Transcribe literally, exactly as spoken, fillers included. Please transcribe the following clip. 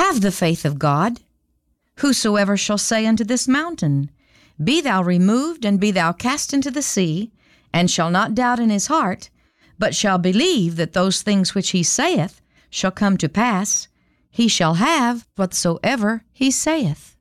have the faith of God. Whosoever shall say unto this mountain, Be thou removed, and be thou cast into the sea, and shall not doubt in his heart, but shall believe that those things which he saith shall come to pass, he shall have whatsoever he saith.